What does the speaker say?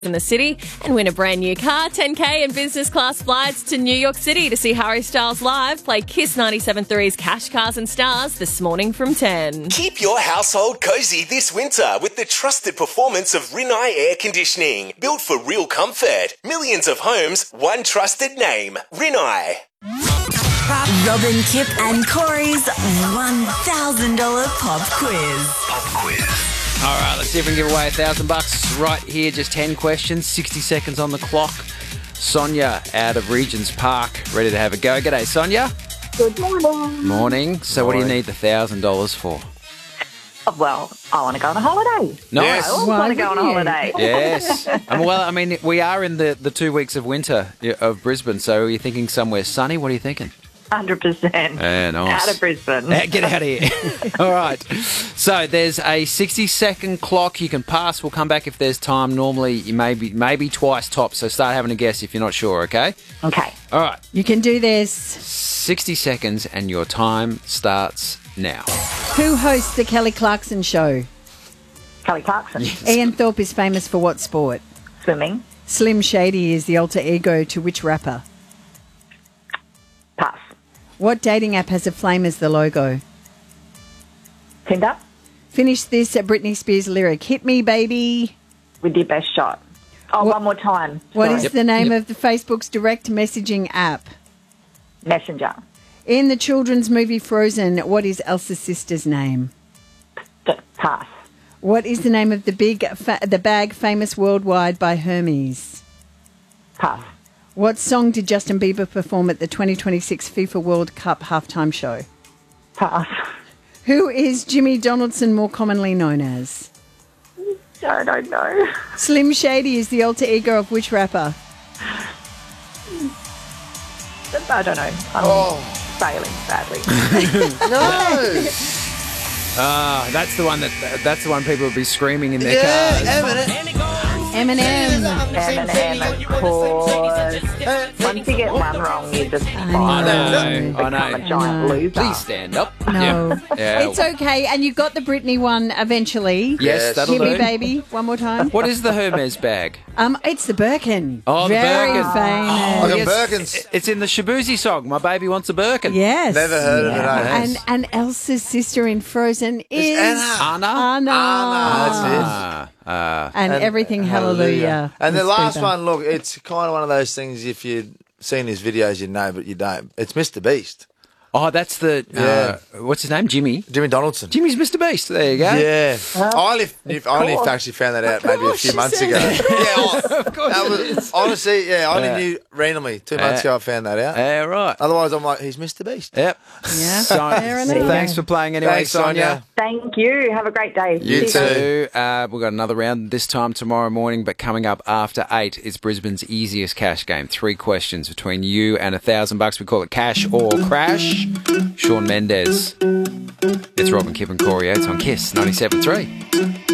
in the city and win a brand new car, 10K and business class flights to New York City to see Harry Styles live. Play Kiss 97.3's Cash, Cars and Stars this morning from 10. Keep your household cozy this winter with the trusted performance of Rinnai Air Conditioning. Built for real comfort. Millions of homes, one trusted name. Rinnai. Robin, Kip and Corey's $1,000 pop quiz. All right, let's see if we can give away $1,000 right here. Just 10 questions, 60 seconds on the clock. Sonia out of Regents Park, ready to have a go. G'day, Sonia. Good morning. Morning. So what do you need the $1,000 for? Oh, well, I want to go on a holiday. Nice. I always want to go on a holiday. Yes. Well, I mean, we are in the 2 weeks of winter of Brisbane, so are you thinking somewhere sunny? What are you thinking? 100%. Yeah, nice. Out of Brisbane. Get out of here. All right. So there's a 60-second clock. You can pass. We'll come back if there's time. Normally, you maybe twice tops. So start having a guess if you're not sure, okay? Okay. All right. You can do this. 60 seconds and your time starts now. Who hosts the Kelly Clarkson Show? Kelly Clarkson. Ian Thorpe is famous for what sport? Swimming. Slim Shady is the alter ego to which rapper? Pass. What dating app has a flame as the logo? Tinder. Finish this Britney Spears lyric. Hit me, baby. With your best shot. Oh, one more time. What Sorry. is the name of the Facebook's direct messaging app? Messenger. In the children's movie Frozen, what is Elsa's sister's name? Pass. What is the name of the bag famous worldwide by Hermes? Pass. What song did Justin Bieber perform at the 2026 FIFA World Cup halftime show? Pass. Who is Jimmy Donaldson more commonly known as? I don't know. Slim Shady is the alter ego of which rapper? I don't know. I'm failing badly. No. That's the one people would be screaming in their cars. Eminem. Eminem, of course. Once you get one wrong, you just I know. become a giant loser. Please stand up. No. Yeah. It's okay. And you got the Britney one eventually. Yes, that'll Hit me, do. baby. One more time. What is the Hermes bag? It's the Birkin. Oh, the Very Birkin. famous. Like a Yes, Birkins. It's in the Shabuzi song. My baby wants a Birkin. Yes. Never heard of it, eh? Yes. And Elsa's sister in Frozen is Anna. Anna. Anna. That's it. And everything hallelujah. And the Miss last Bieber. one, look, it's kind of one of those things, if you've seen his videos, you know, but you don't. It's Mr. Beast. Oh, that's the... what's his name? Jimmy? Jimmy Donaldson. Jimmy's Mr. Beast. There you go. Yeah. I only actually found that out maybe a few months ago. Of course. That was, honestly, I only knew randomly 2 months ago I found that out. Yeah, right. Otherwise, I'm like, he's Mr. Beast. Yep. Yeah. Fair enough. Thanks for playing anyway, Thanks, Sonia. Thank you. Have a great day. You See too. We've got another round this time tomorrow morning, but coming up after 8 is Brisbane's easiest cash game. 3 questions between you and $1,000. We call it Cash or Crash. Shawn Mendes. It's Robin, Kip and Corey Oates on Kiss 97.3.